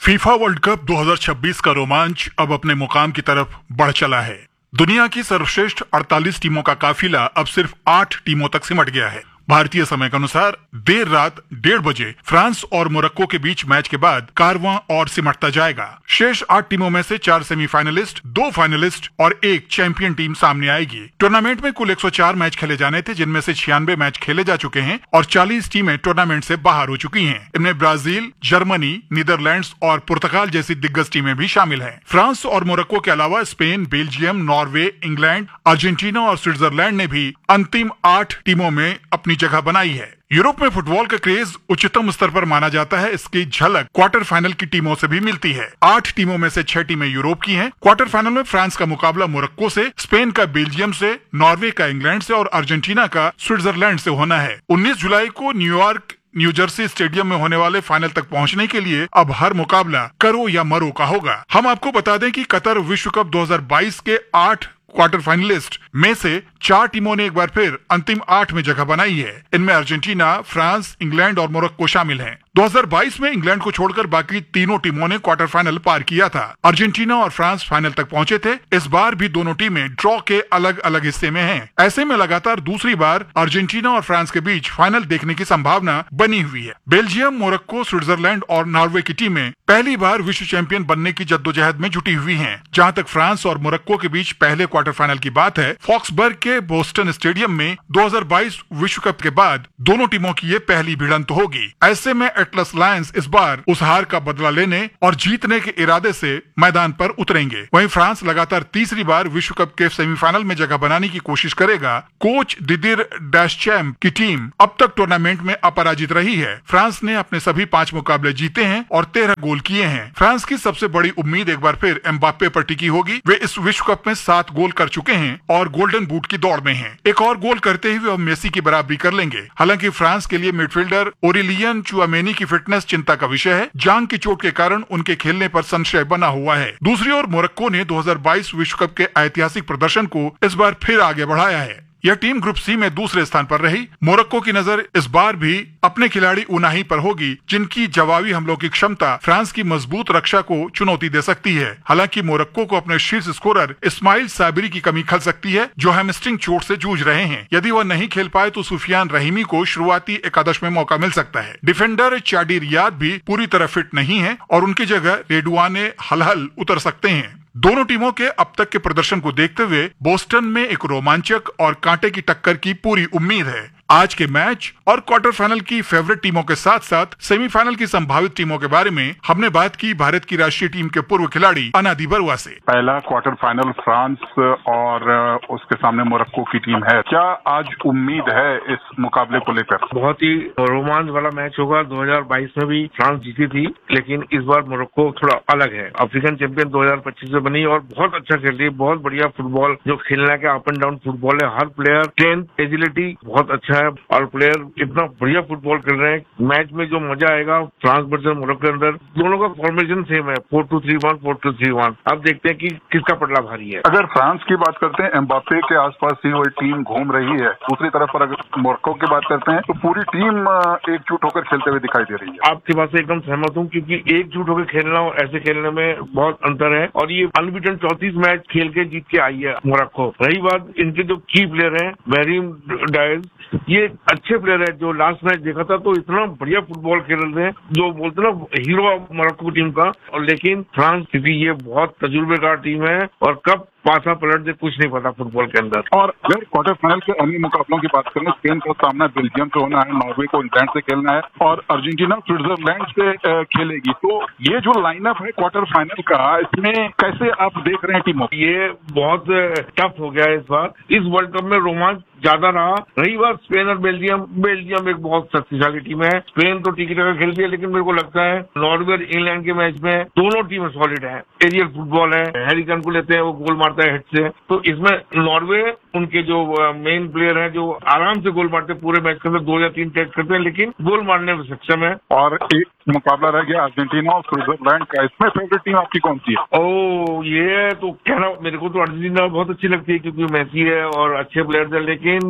FIFA world cup 2026 का रोमांच अब अपने मुकाम की तरफ बढ़ चला है। दुनिया की सर्वश्रेष्ठ 48 टीमों का काफिला अब सिर्फ 8 टीमों तक सिमट गया है। भारतीय समय के अनुसार देर रात 1:30 बजे फ्रांस और मोरक्को के बीच मैच के बाद कारवां और सिमटता जाएगा। शेष 8 टीमों में से 4 सेमीफाइनलिस्ट, 2 फाइनलिस्ट और 1 चैंपियन टीम सामने आएगी। टूर्नामेंट में कुल 104 मैच खेले जाने थे, जिनमें से 96 मैच खेले जा चुके हैं और 40 टीमें टूर्नामेंट से बाहर हो चुकी हैं। इनमें ब्राजील, जर्मनी, नीदरलैंड्स और पुर्तगाल जैसी दिग्गज टीमें भी शामिल हैं। फ्रांस और मोरक्को के अलावा Spain, Belgium, Norway, England, Argentina और स्विट्जरलैंड ने भी अंतिम 8 टीमों में अपनी जगह बनाई है। यूरोप में फुटबॉल का क्रेज उच्चतम स्तर पर माना जाता है। इसकी झलक क्वार्टर फाइनल की टीमों से भी मिलती है। 8 टीमों में से 6 टीमें यूरोप की हैं। क्वार्टर फाइनल में फ्रांस का मुकाबला मोरक्को से, स्पेन का बेल्जियम से, नॉर्वे का इंग्लैंड से और अर्जेंटीना का स्विट्जरलैंड से होना है। 19 जुलाई को न्यूयॉर्क न्यू जर्सी स्टेडियम में होने वाले फाइनल तक पहुंचने के लिए अब हर मुकाबला करो या मरो का होगा। हम आपको बता दें कि कतर विश्व कप 2022 के 8 क्वार्टर फाइनलिस्ट में से 4 टीमों ने एक बार फिर अंतिम 8 में जगह बनाई है। इनमें अर्जेंटीना, फ्रांस, इंग्लैंड और मोरक्को शामिल हैं। 2022 में इंग्लैंड को छोड़कर बाकी तीनों टीमों ने क्वार्टर फाइनल पार किया था। अर्जेंटीना और फ्रांस फाइनल तक पहुंचे थे। इस बार भी दोनों टीमें ड्रॉ के अलग अलग हिस्से में हैं। ऐसे में लगातार दूसरी बार अर्जेंटीना और फ्रांस के बीच फाइनल देखने की संभावना बनी हुई है। बेल्जियम, मोरक्को, स्विट्जरलैंड और नॉर्वे की टीमें पहली बार विश्व चैंपियन बनने की जद्दोजहद में जुटी हुई हैं। जहां तक फ्रांस और मोरक्को के बीच पहले क्वार्टर फाइनल की बात है, फॉक्सबर्ग के बोस्टन स्टेडियम में 2022 विश्व कप के बाद दोनों टीमों की ये पहली भिड़ंत होगी। ऐसे में एटलस लायंस इस बार उस हार का बदला लेने और जीतने के इरादे से मैदान पर उतरेंगे। वहीं फ्रांस लगातार तीसरी बार विश्व कप के सेमीफाइनल में जगह बनाने की कोशिश करेगा। कोच दिदिर डेस्चैम्प की टीम अब तक टूर्नामेंट में अपराजित रही है। फ्रांस ने अपने सभी 5 मुकाबले जीते हैं और 13 गोल किए हैं। फ्रांस की सबसे बड़ी उम्मीद एक बार फिर एम्बाप्पे पर टिकी होगी। वे इस विश्व कप में 7 गोल कर चुके हैं और गोल्डन बूट की दौड़ में हैं। एक और गोल करते हुए अब मेसी की बराबरी कर लेंगे। हालांकि फ्रांस के लिए मिडफील्डर ओरेलियन चुआमेनी की फिटनेस चिंता का विषय है। जांग की चोट के कारण उनके खेलने पर संशय बना हुआ है। दूसरी ओर मोरक्को ने 2022 विश्व कप के ऐतिहासिक प्रदर्शन को इस बार फिर आगे बढ़ाया है। यह टीम ग्रुप सी में दूसरे स्थान पर रही। मोरक्को की नजर इस बार भी अपने खिलाड़ी उनाही पर होगी, जिनकी जवाबी हमलों की क्षमता फ्रांस की मजबूत रक्षा को चुनौती दे सकती है। हालांकि मोरक्को को अपने शीर्ष स्कोरर इस्माइल साबिरी की कमी खल सकती है, जो हैमस्ट्रिंग चोट से जूझ रहे हैं। यदि वह नहीं खेल पाए तो सुफियान रहीमी को शुरुआती एकादश में मौका मिल सकता है। डिफेंडर चाडी रियाद भी पूरी तरह फिट नहीं है और उनकी जगह रेडुआने हलहल उतर सकते हैं। दोनों टीमों के अब तक के प्रदर्शन को देखते हुए बोस्टन में एक रोमांचक और कांटे की टक्कर की पूरी उम्मीद है। आज के मैच और क्वार्टर फाइनल की फेवरेट टीमों के साथ साथ सेमीफाइनल की संभावित टीमों के बारे में हमने बात की भारत की राष्ट्रीय टीम के पूर्व खिलाड़ी अनादि बरुआ से। पहला क्वार्टर फाइनल फ्रांस और उसके सामने मोरक्को की टीम है। क्या आज उम्मीद है इस मुकाबले को लेकर? बहुत ही रोमांच वाला मैच होगा। 2022 में भी फ्रांस जीती थी, लेकिन इस बार मोरक्को थोड़ा अलग है। अफ्रीकन चैंपियन 2025 में बनी और बहुत अच्छा खेल रही है। बहुत बढ़िया फुटबॉल जो खेलने का अप एंड डाउन फुटबॉल है। हर प्लेयर स्ट्रेंथ, एजिलिटी बहुत अच्छा है और प्लेयर इतना बढ़िया फुटबॉल खेल रहे हैं। मैच में जो मजा आएगा फ्रांस वर्सेस मोरक्को के अंदर, दोनों का फॉर्मेशन सेम है, 4-2-3-1, 4-2-3-1। अब देखते हैं कि किसका पटला भारी है। अगर फ्रांस की बात करते हैं, एम्बाप्पे के आसपास ही वही टीम घूम रही है। दूसरी तरफ पर अगर मोरक्को की बात करते हैं तो पूरी टीम एकजुट होकर खेलते हुए दिखाई दे रही है। आपकी बात से एकदम सहमत हूँ, क्योंकि एकजुट होकर खेलना और ऐसे खेलने में बहुत अंतर है। और ये अनबीटन 34 मैच खेल के जीत के आई है मोरक्को। रही बात इनके जो की प्लेयर है ब्राहिम डायज, ये अच्छे प्लेयर है। जो लास्ट मैच देखा था तो इतना बढ़िया फुटबॉल खेल रहे हैं, जो बोलते ना हीरो मोरक्को टीम का। और लेकिन फ्रांस, क्योंकि ये बहुत तजुर्बेकार टीम है और कब पासा पलट से कुछ नहीं पता फुटबॉल के अंदर। और अगर क्वार्टर फाइनल के अन्य मुकाबलों की बात करें, स्पेन का सामना बेल्जियम से होना है, नॉर्वे को इंग्लैंड से खेलना है और अर्जेंटीना स्विट्जरलैंड से खेलेगी। तो ये जो लाइनअप है क्वार्टर फाइनल का, इसमें कैसे आप देख रहे हैं टीमों? ये बहुत टफ हो गया है इस बार। इस वर्ल्ड कप में रोमांच ज्यादा रहा। रही बात स्पेन और बेल्जियम एक बहुत शक्तिशाली टीम है। स्पेन तो टिकी टक्कर खेलती है, लेकिन मेरे को लगता है नॉर्वे और इंग्लैंड के मैच में दोनों टीमें सॉलिड है। एरियल फुटबॉल है, हैरी केन को लेते हैं, वो गोल मारता है हेड से। तो इसमें नॉर्वे, उनके जो मेन प्लेयर है जो आराम से गोल मारते हैं, पूरे मैच के अंदर 2 या 3 टेस्ट करते हैं, लेकिन गोल मारने में सक्षम है। और एक मुकाबला रह गया अर्जेंटीना और स्विट्जरलैंड का। इसमें फेवरेट टीम आपकी कौन सी है? ये तो कहना, मेरे को तो अर्जेंटीना बहुत अच्छी लगती है, क्योंकि मेसी है और अच्छे प्लेयर्स है। लेकिन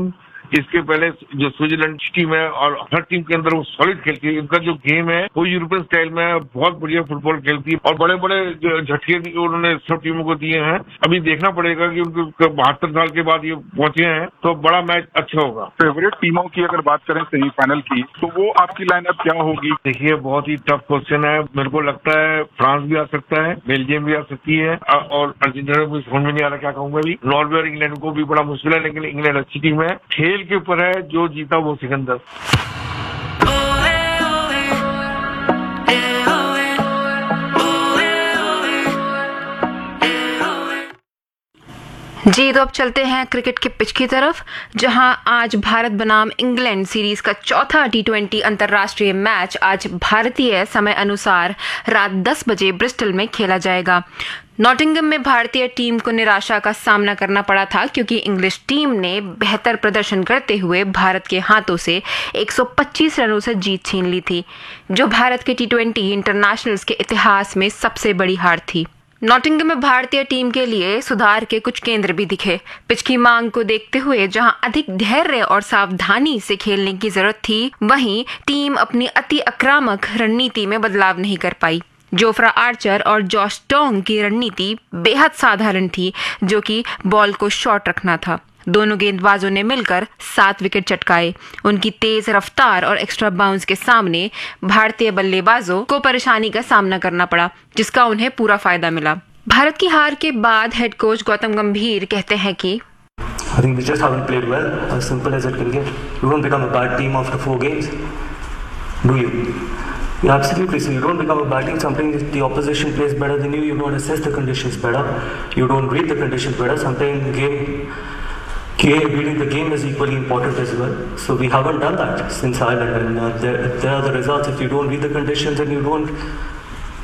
इसके पहले जो स्विट्जरलैंड टीम है और हर टीम के अंदर वो सॉलिड खेलती है। इनका जो गेम है वो यूरोपियन स्टाइल में बहुत बढ़िया फुटबॉल खेलती है और बड़े बड़े झटके भी उन्होंने सब टीमों को दिए हैं। अभी देखना पड़ेगा कि उनके 72 साल के बाद ये पहुंचे हैं तो बड़ा मैच अच्छा होगा। फेवरेट टीमों की अगर बात करें सेमीफाइनल की तो वो आपकी लाइनअप क्या होगी? देखिए बहुत ही टफ क्वेश्चन है। मेरे को लगता है फ्रांस भी आ सकता है, बेल्जियम भी आ सकती है और अर्जेंटीना भी समझ में नहीं आ रहा क्या कहूंगा अभी। नॉर्वे और इंग्लैंड को भी बड़ा मुश्किल है, लेकिन इंग्लैंड अच्छी टीम है। खेल के ऊपर है, जो जीता वो सिकंदर। जी तो अब चलते हैं क्रिकेट के पिच की तरफ, जहां आज भारत बनाम इंग्लैंड सीरीज का चौथा T20 अंतर्राष्ट्रीय मैच आज भारतीय समय अनुसार रात 10 बजे ब्रिस्टल में खेला जाएगा। नॉटिंघम में भारतीय टीम को निराशा का सामना करना पड़ा था क्योंकि इंग्लिश टीम ने बेहतर प्रदर्शन करते हुए भारत के हाथों से 125 रनों से जीत छीन ली थी, जो भारत के T20 इंटरनेशनल्स के इतिहास में सबसे बड़ी हार थी। नॉटिंघम में भारतीय टीम के लिए सुधार के कुछ केंद्र भी दिखे। पिच की मांग को देखते हुए जहां अधिक धैर्य और सावधानी से खेलने की जरूरत थी, वहीं टीम अपनी अति आक्रामक रणनीति में बदलाव नहीं कर पाई। जोफ्रा आर्चर और जॉश टोंग की रणनीति बेहद साधारण थी, जो कि बॉल को शॉर्ट रखना था। दोनों गेंदबाजों ने मिलकर 7 विकेट चटकाए। उनकी तेज रफ्तार और एक्स्ट्रा बाउंस के सामने भारतीय बल्लेबाजों को परेशानी का सामना करना पड़ा, जिसका उन्हें पूरा फायदा मिला। भारत की हार के बाद हेड कोच गौतम गंभीर कहते हैं कि I think we just haven't played well, as simple as it can get. You don't become a bad team after 4 games, do you? Yeah, absolutely. So you don't become a bad team. Sometimes the opposition plays better than you. You don't assess the conditions better. You don't read the conditions better. Sometimes reading the game is equally important as well. So we haven't done that since Ireland, and there are the results. If you don't read the conditions and you don't